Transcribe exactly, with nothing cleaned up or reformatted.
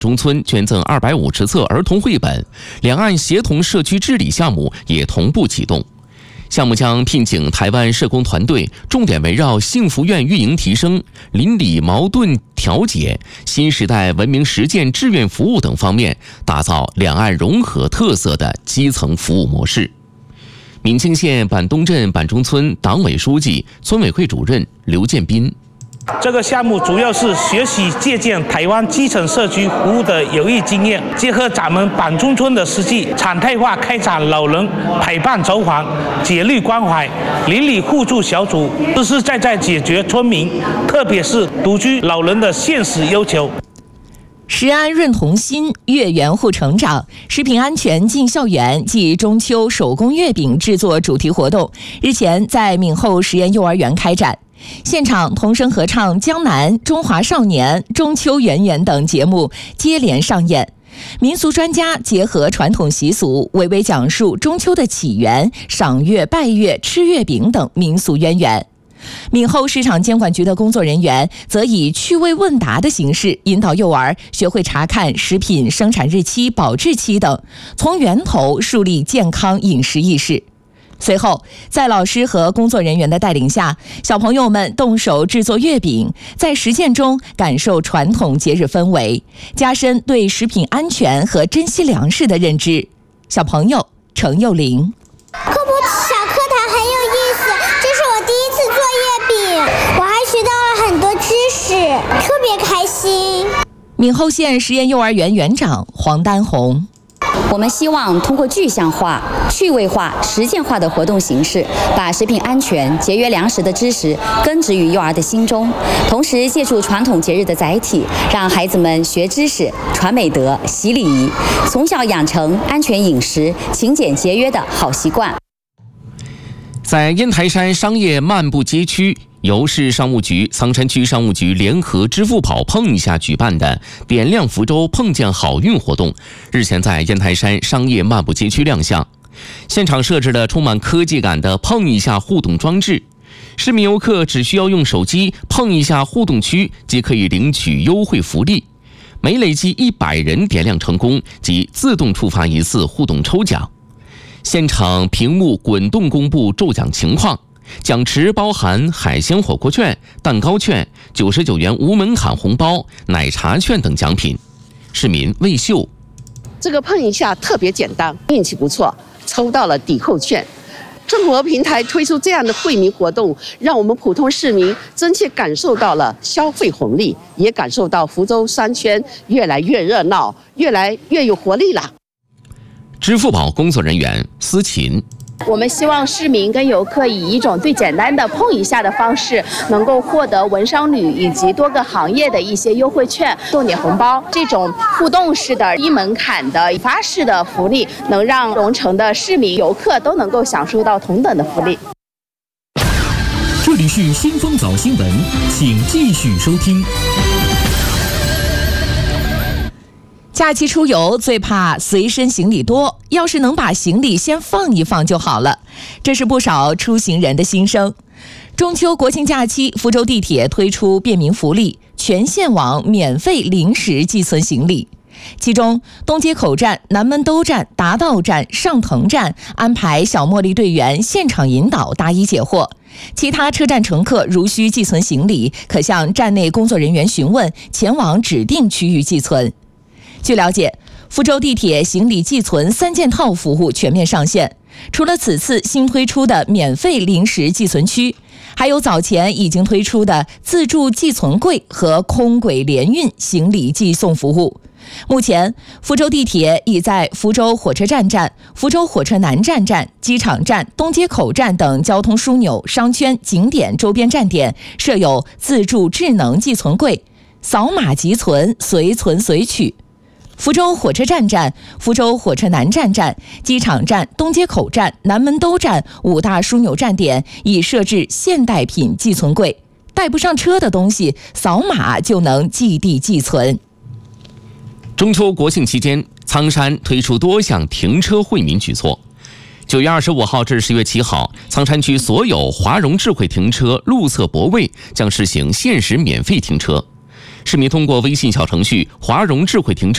中村捐赠二百五十册儿童绘本，两岸协同社区治理项目也同步启动。项目将聘请台湾社工团队，重点围绕幸福院运营提升、邻里矛盾调解、新时代文明实践志愿服务等方面，打造两岸融合特色的基层服务模式。闽清县板东镇板中村党委书记、村委会主任刘建斌。 这个项目主要是学习借鉴台湾基层社区服务的有益经验，结合咱们板中村的实际，常态化开展老人陪伴走访、节律关怀、邻里互助小组，实实在在解决村民，特别是独居老人的现实要求。 食安润童心，月圆护成长，食品安全进校园暨中秋手工月饼制作主题活动日前在闽后实验幼儿园开展。现场童声合唱《江南》《中华少年》《中秋圆圆》等节目接连上演，民俗专家结合传统习俗，娓娓讲述中秋的起源、赏月、拜月、吃月饼等民俗渊源。闽后市场监管局的工作人员则以趣味问答的形式，引导幼儿学会查看食品生产日期、保质期等，从源头树立健康饮食意识。随后，在老师和工作人员的带领下，小朋友们动手制作月饼，在实践中感受传统节日氛围，加深对食品安全和珍惜粮食的认知。小朋友程幼玲： 科普小课堂很有意思，这是我第一次做月饼，我还学到了很多知识，特别开心。 闽后县实验幼儿园园长黄丹红： 我们希望通过具象化、趣味化、实践化的活动形式，把食品安全、节约粮食的知识根植于幼儿的心中，同时借助传统节日的载体，让孩子们学知识、传美德、习礼仪，从小养成安全饮食、勤俭节约的好习惯。 在烟台山商业漫步街区，由市商务局、苍山区商务局联合支付宝碰一下举办的点亮福州碰见好运活动，日前在烟台山商业漫步街区亮相。现场设置了充满科技感的碰一下互动装置，市民游客只需要用手机碰一下互动区，即可以领取优惠福利。每累计一百人点亮成功，即自动触发一次互动抽奖。现场屏幕滚动公布中奖情况，奖池包含海鲜火锅券、蛋糕券、九十九元无门槛红包、奶茶券等奖品。市民魏秀： 这个碰一下特别简单，运气不错，抽到了抵扣券。政府和平台推出这样的惠民活动，让我们普通市民真切感受到了消费红利，也感受到福州商圈越来越热闹，越来越有活力了。 支付宝工作人员思琴： 我们希望市民跟游客以一种最简单的碰一下的方式，能够获得文商旅以及多个行业的一些优惠券、送点红包。这种互动式的、低门槛的发式的福利，能让蓉城的市民、游客都能够享受到同等的福利。 这里是新风早新闻，请继续收听。 假期出游最怕随身行李多，要是能把行李先放一放就好了，这是不少出行人的心声。中秋国庆假期，福州地铁推出便民福利，全线网免费临时寄存行李。其中，东街口站、南门兜站、达道站、上藤站安排小茉莉队员现场引导答疑解惑。其他车站乘客如需寄存行李，可向站内工作人员询问，前往指定区域寄存。据了解，福州地铁行李寄存三件套服务全面上线。除了此次新推出的免费临时寄存区，还有早前已经推出的自助寄存柜和空轨联运行李寄送服务。目前，福州地铁已在福州火车站站、福州火车南站站、机场站、东街口站等交通枢纽、商圈、景点周边站点设有自助智能寄存柜，扫码即存，随存随取。福州火车站站、福州火车南站站、机场站、东街口站、南门兜站五大枢纽站点已设置现代品寄存柜，带不上车的东西，扫码就能寄递寄存。 中秋国庆期间，苍山推出多项停车惠民举措。九月二十五号至十月七号，苍山区所有华融智慧停车路侧泊位将实行限时免费停车。市民通过微信小程序“华融智慧停车”。